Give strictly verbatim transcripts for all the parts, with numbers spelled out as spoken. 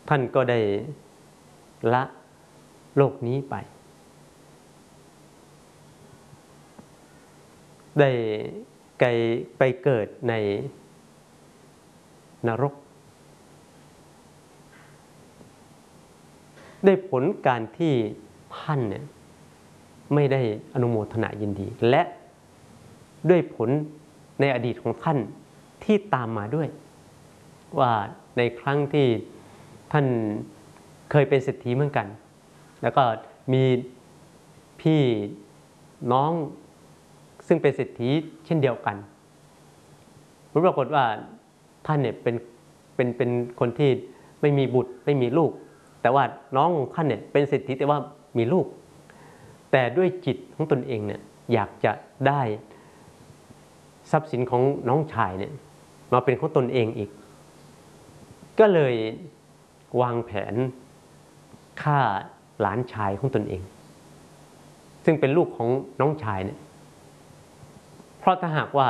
ท่านก็ได้ละโลกนี้ไปได้ไกลไปเกิดในนรกได้ผลการที่ท่านเนี่ยไม่ได้อนุโมทนายินดีและด้วยผลในอดีตของท่านที่ตามมาด้วยว่าในครั้งที่ท่านเคยเป็นเศรษฐีเหมือนกันแล้วก็มีพี่น้องซึ่งเป็นเศรษฐีเช่นเดียวกันผลปรากฏว่าท่านเนี่ยเป็นเป็นเป็นคนที่ไม่มีบุตรไม่มีลูกแต่ว่าน้องของท่านเนี่ยเป็นเศรษฐีแต่ว่ามีลูกแต่ด้วยจิตของตนเองเนี่ยอยากจะได้ทรัพย์สินของน้องชายเนี่ยมาเป็นของตนเองอีกก็เลยวางแผนฆ่าหลานชายของตนเองซึ่งเป็นลูกของน้องชายเนี่ยเพราะถ้าหากว่า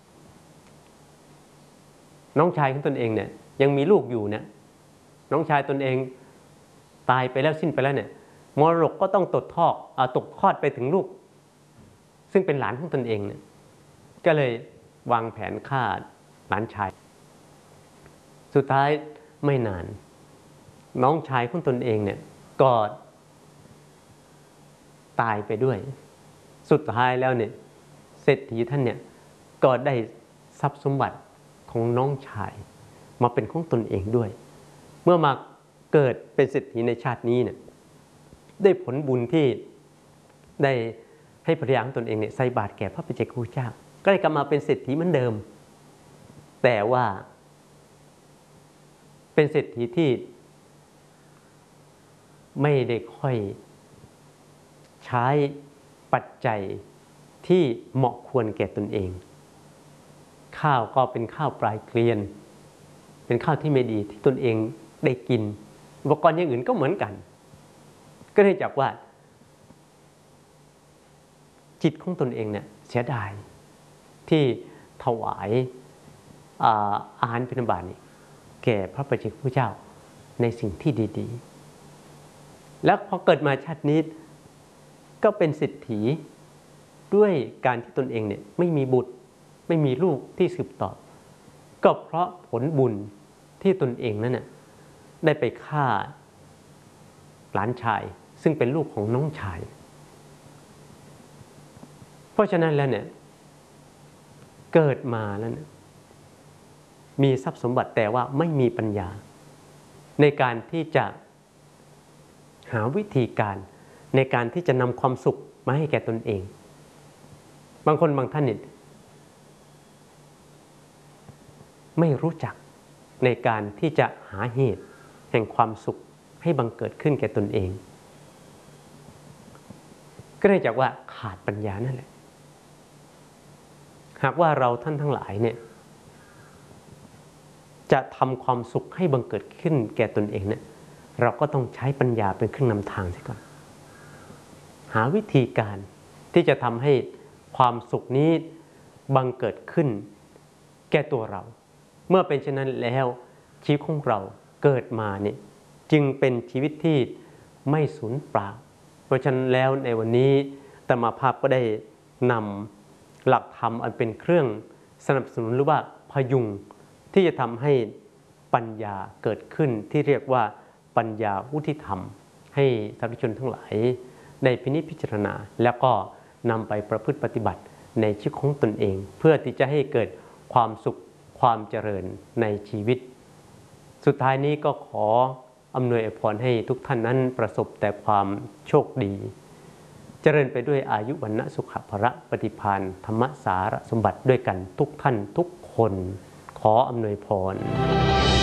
น้องชายของตนเองเนี่ยยังมีลูกอยู่เนี่ยน้องชายตนเองตายไปแล้วสิ้นไปแล้วเนี่ยมรดกก็ต้องตกทอดตกทอดไปถึงลูกซึ่งเป็นหลานของตนเองเนี่ยก็เลยวางแผนฆ่าหลานชายสุดท้ายไม่นานน้องชายของตนเองเนี่ยก็ตายไปด้วยสุดท้ายแล้วเนี่ยเศรษฐีท่านเนี่ยก็ได้ทรัพย์สมบัติของน้องชายมาเป็นของตนเองด้วยเมื่อมาเกิดเป็นเศรษฐีในชาตินี้เนี่ยได้ผลบุญที่ได้ให้ภรรยาของตนเองเนี่ยใส่บาตรแก่พระปัจเจกพุทธเจ้าก็ได้กลับมาเป็นเศรษฐีเหมือนเดิมแต่ว่าเป็นเศรษฐีที่ไม่ได้ค่อยใช้ปัจจัยที่เหมาะควรแก่ตนเองข้าวก็เป็นข้าวปลายเกลียนเป็นข้าวที่ไม่ดีที่ตนเองได้กินอุปกรณ์อย่างอื่นก็เหมือนกันก็เนื่องจากว่าจิตของตนเองเนี่ยเสียดายที่ถวายอาหารบิณฑบาตนี่แก่พระปัจเจกพุทธเจ้าในสิ่งที่ดีๆแล้วพอเกิดมาชาตินี้ก็เป็นเศรษฐีด้วยการที่ตนเองเนี่ยไม่มีบุตรไม่มีลูกที่สืบต่อก็เพราะผลบุญที่ตนเองนั้นน่ะได้ไปฆ่าหลานชายซึ่งเป็นลูกของน้องชายเพราะฉะนั้นแล้วเนี่ยเกิดมาแล้วเนี่ยมีทรัพย์สมบัติแต่ว่าไม่มีปัญญาในการที่จะหาวิธีการในการที่จะนำความสุขมาให้แก่ตนเองบางคนบางท่านเนี่ยไม่รู้จักในการที่จะหาเหตุแห่งความสุขให้บังเกิดขึ้นแก่ตนเองก็เนื่องจากว่าขาดปัญญานั่นแหละหากว่าเราท่านทั้งหลายเนี่ยจะทำความสุขให้บังเกิดขึ้นแก่ตนเองเนี่ยเราก็ต้องใช้ปัญญาเป็นเครื่องนำทางเสียก่อนหาวิธีการที่จะทำให้ความสุขนี้บังเกิดขึ้นแก่ตัวเราเมื่อเป็นเช่นนั้นแล้วชีวิตของเราเกิดมาเนี่ยจึงเป็นชีวิตที่ไม่สูญเปล่าเพราะฉะนั้นแล้วในวันนี้อาตมาภาพก็ได้นำหลักธรรมอันเป็นเครื่องสนับสนุนหรือว่าพยุงที่จะทำให้ปัญญาเกิดขึ้นที่เรียกว่าปัญญาวุฒิธรรมให้สาธุชนทั้งหลายได้พินิจพิจารณาแล้วก็นำไปประพฤติปฏิบัติในชีวิตของตนเองเพื่อที่จะให้เกิดความสุขความเจริญในชีวิตสุดท้ายนี้ก็ขออำนวยอวยพรให้ทุกท่านนั้นประสบแต่ความโชคดีเจริญไปด้วยอายุวรรณะสุขภระปฏิภาณธรรมสารสมบัติด้วยกันทุกท่านทุกคนขออำนวยพร